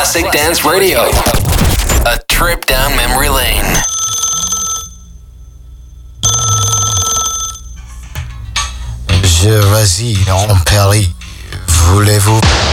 Classic Dance Radio. A trip down memory lane. Je vas-y, on Paris. Voulez-vous